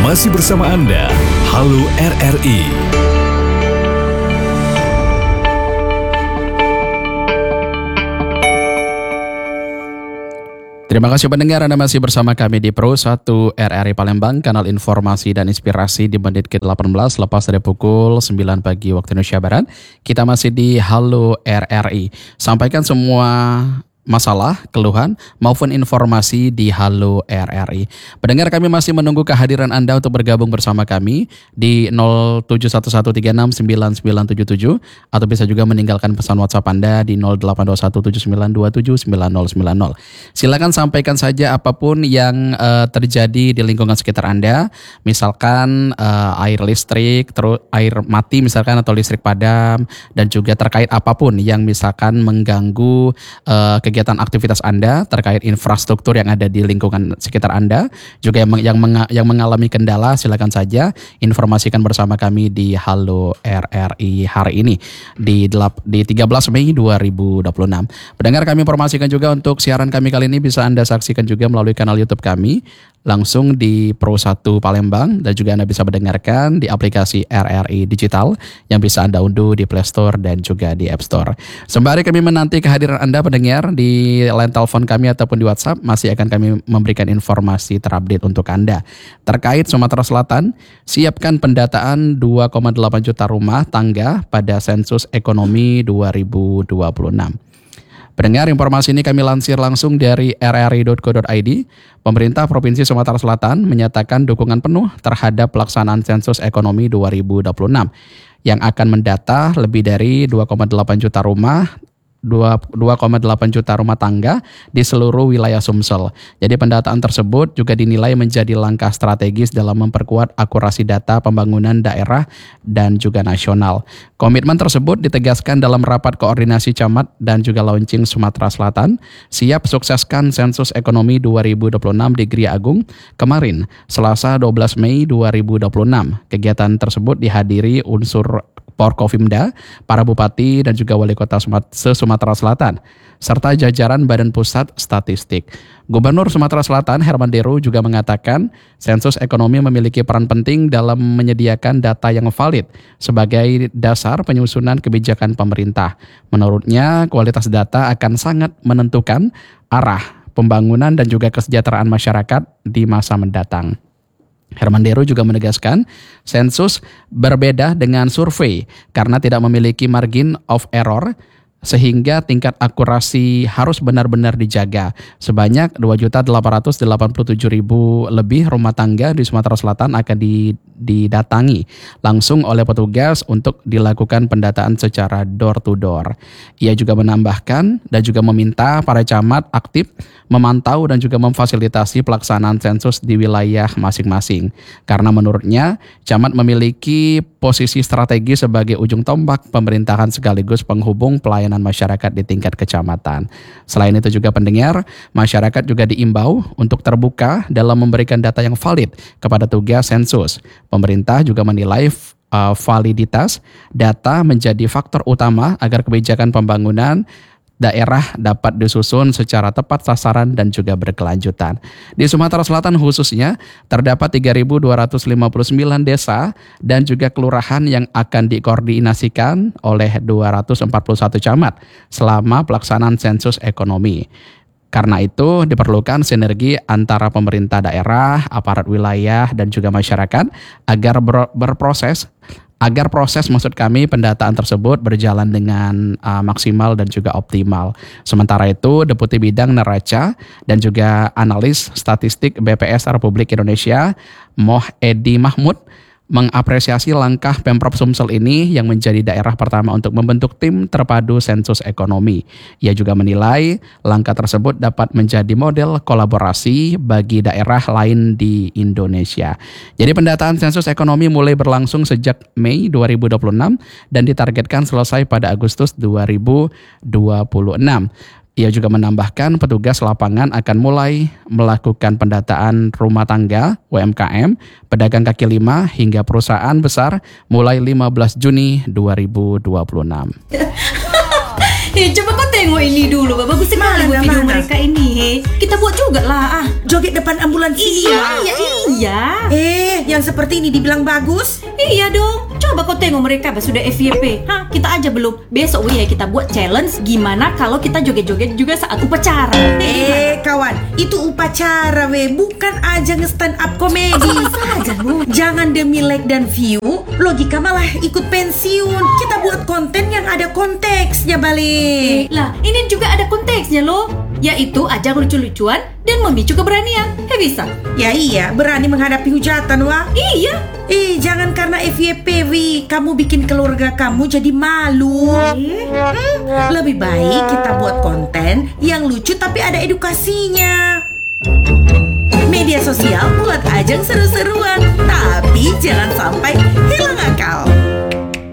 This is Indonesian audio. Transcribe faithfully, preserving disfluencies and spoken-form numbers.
Masih bersama Anda, Halo R R I. Terima kasih pendengar, Anda masih bersama kami di Pro satu R R I Palembang, kanal informasi dan inspirasi di menit ke delapan belas lepas dari pukul sembilan pagi waktu Indonesia Barat. Kita masih di Halo R R I. Sampaikan semua masalah, keluhan, maupun informasi di Halo R R I. Pendengar, kami masih menunggu kehadiran Anda untuk bergabung bersama kami di nol tujuh satu satu tiga enam sembilan sembilan tujuh tujuh atau bisa juga meninggalkan pesan WhatsApp Anda di nol delapan dua satu tujuh sembilan dua tujuh sembilan nol sembilan nol. Silakan sampaikan saja apapun yang uh, terjadi di lingkungan sekitar Anda, misalkan uh, air listrik, terus air mati misalkan atau listrik padam, dan juga terkait apapun yang misalkan mengganggu uh, kegiatan aktivitas Anda terkait infrastruktur yang ada di lingkungan sekitar Anda, juga yang yang, yang mengalami kendala, silakan saja informasikan bersama kami di Halo R R I hari ini di di tiga belas Mei dua ribu dua puluh enam. Pendengar, kami informasikan juga untuk siaran kami kali ini bisa Anda saksikan juga melalui kanal YouTube kami langsung di Pro satu Palembang, dan juga Anda bisa mendengarkan di aplikasi R R I Digital yang bisa Anda unduh di Play Store dan juga di App Store. Sembari kami menanti kehadiran Anda pendengar di line telepon kami ataupun di WhatsApp, masih akan kami memberikan informasi terupdate untuk Anda. Terkait Sumatera Selatan, siapkan pendataan dua koma delapan juta rumah tangga pada sensus ekonomi dua ribu dua puluh enam. Pendengar, informasi ini kami lansir langsung dari r r i dot co dot i d. Pemerintah Provinsi Sumatera Selatan menyatakan dukungan penuh terhadap pelaksanaan sensus ekonomi dua ribu dua puluh enam yang akan mendata lebih dari dua koma delapan juta rumah dua koma delapan juta rumah tangga di seluruh wilayah Sumsel. Jadi pendataan tersebut juga dinilai menjadi langkah strategis dalam memperkuat akurasi data pembangunan daerah dan juga nasional. Komitmen tersebut ditegaskan dalam rapat koordinasi camat dan juga launching Sumatera Selatan siap sukseskan sensus ekonomi dua ribu dua puluh enam di Gria Agung kemarin, Selasa dua belas Mei dua ribu dua puluh enam. Kegiatan tersebut dihadiri unsur Porkofimda, para bupati dan juga wali kota se-Sumatera Selatan, serta jajaran Badan Pusat Statistik. Gubernur Sumatera Selatan Herman Deru juga mengatakan sensus ekonomi memiliki peran penting dalam menyediakan data yang valid sebagai dasar penyusunan kebijakan pemerintah. Menurutnya, kualitas data akan sangat menentukan arah pembangunan dan juga kesejahteraan masyarakat di masa mendatang. Herman Deru juga menegaskan sensus berbeda dengan survei karena tidak memiliki margin of error, sehingga tingkat akurasi harus benar-benar dijaga. Sebanyak dua juta delapan ratus delapan puluh tujuh ribu lebih rumah tangga di Sumatera Selatan akan didatangi langsung oleh petugas untuk dilakukan pendataan secara door to door. Ia juga menambahkan dan juga meminta para camat aktif memantau dan juga memfasilitasi pelaksanaan sensus di wilayah masing-masing. Karena menurutnya, camat memiliki posisi strategi sebagai ujung tombak pemerintahan sekaligus penghubung pelayanan masyarakat di tingkat kecamatan. Selain itu juga pendengar, masyarakat juga diimbau untuk terbuka dalam memberikan data yang valid kepada tugas sensus. Pemerintah juga menilai uh, validitas data menjadi faktor utama agar kebijakan pembangunan daerah dapat disusun secara tepat sasaran dan juga berkelanjutan. Di Sumatera Selatan khususnya, terdapat tiga ribu dua ratus lima puluh sembilan desa dan juga kelurahan yang akan dikoordinasikan oleh dua ratus empat puluh satu camat selama pelaksanaan sensus ekonomi. Karena itu diperlukan sinergi antara pemerintah daerah, aparat wilayah, dan juga masyarakat agar ber- berproses agar proses maksud kami pendataan tersebut berjalan dengan uh, maksimal dan juga optimal. Sementara itu, Deputi Bidang Neraca dan juga Analis Statistik B P S Republik Indonesia, Moh Edi Mahmud, mengapresiasi langkah Pemprov Sumsel ini yang menjadi daerah pertama untuk membentuk tim terpadu sensus ekonomi. Ia juga menilai langkah tersebut dapat menjadi model kolaborasi bagi daerah lain di Indonesia. Jadi pendataan sensus ekonomi mulai berlangsung sejak Mei dua ribu dua puluh enam dan ditargetkan selesai pada Agustus dua ribu dua puluh enam. Ia juga menambahkan petugas lapangan akan mulai melakukan pendataan rumah tangga, U M K M, pedagang kaki lima hingga perusahaan besar mulai lima belas Juni dua ribu dua puluh enam. Eh, coba kau tengok ini dulu, bagus sekali Mana, buat video mana? mereka ini. He. Kita buat juga lah. Ah. Joget depan ambulans Iya, iya, iya. Eh, yang seperti ini dibilang bagus? Iya dong. Coba kau tengok mereka bah, sudah F Y P. Hah, kita aja belum. Besok ya kita buat challenge gimana kalau kita joget-joget juga saat upacara. Eh, kawan, itu upacara we, bukan aja nge-stand up komedi. Sama saja lu. Jangan demi like dan view, logika malah ikut pensiun. Kita buat konten yang ada konteksnya balik. Lah, ini juga ada konteksnya loh, yaitu ajang lucu-lucuan dan memicu keberanian. Hei bisa? Ya iya, berani menghadapi hujatan wah. Iya. Eh, jangan karena F Y P wi, kamu bikin keluarga kamu jadi malu. Eh? Hmm, lebih baik kita buat konten yang lucu tapi ada edukasinya. Media sosial buat ajang seru-seruan, tapi jangan sampai hilang akal.